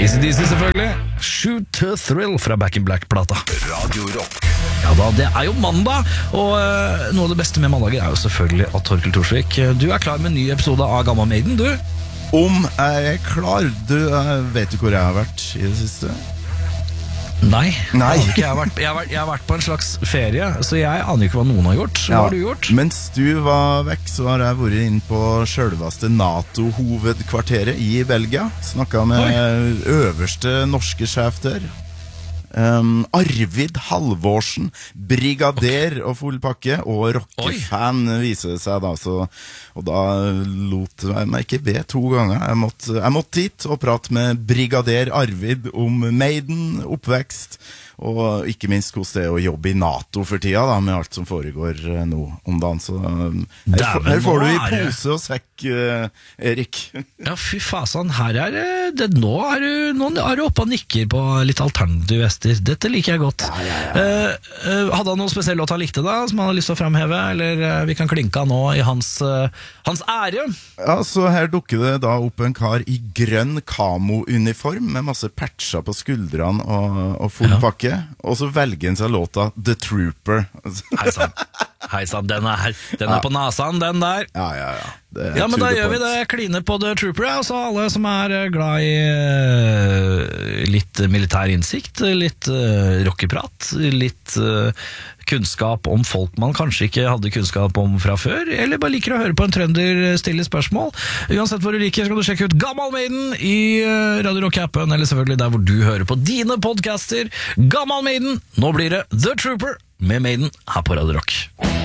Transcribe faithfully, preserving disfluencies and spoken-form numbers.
A C D C selvfølgelig. Shoot to Thrill fra Back in Black-plata. Radio Rock. Ja da, det er jo mandag, og uh, noe av det beste med mandager er jo selvfølgelig at Torkel Thorsvik, du er klar med en ny episode av Gammal Maiden, du? Om jeg er klar, du, vet du hvor jeg har vært i det siste? Nei, Nei. Jeg, ikke, jeg, har vært, jeg, har vært, jeg har vært på en slags ferie, så jeg aner ikke hva noen har gjort. Hva Ja, har du gjort? Mens du var vekk, så har jeg vært inn på selveste NATO-hovedkvarteret i Belgia. Snakket med Oi. øverste norske sjef der. Um, Arvid Halvorsen, brigader og full pakke, og rockefan viser det seg da, så, og da lot jeg meg ikke be to ganger. Jeg måtte, jeg måtte dit og prate med brigader Arvid om Maiden, oppvekst, og ikke minst hvordan det er å jobbe i NATO for tida, da, med alt som foregår uh, nå om dagen. Så um, her, Dæven, her får du i nå er det- pose og sekk, uh, Erik. Ja, fy fasan, her er det, det nå er du, nå er du oppe og nikker på litt alternativ vester. Dette liker jeg godt. Eh, eh, hadde han noe spesiell låt han likte da, som han har lyst til å fremheve, eller eh, vi kan klinke han nå i hans, eh, hans ære? Ja, så her dukker det da opp en kar i grønn kamo-uniform med masse patcher på skuldrene og, og full Ja. pakke, og så velger han seg låta The Trooper. Hei sann, hei sann, den er, den er på nasan, den der. Ja, ja, ja. Det er Ja, men to da the gjør vi point. det, kline på The Trooper, ja. Altså alle som er eh, glad i eh, litt militær innsikt, litt eh, rockeprat, litt eh, kunnskap om folk man kanskje ikke hadde kunnskap om fra før, eller bare liker å høre på en trønder stille spørsmål. Uansett hvor du liker, så kan du sjekke ut Gammal Maiden i eh, Radio Rock-appen, eller selvfølgelig der hvor du hører på dine podcaster. Gammal Maiden, nå blir det The Trooper med Maiden her på Radio Rock.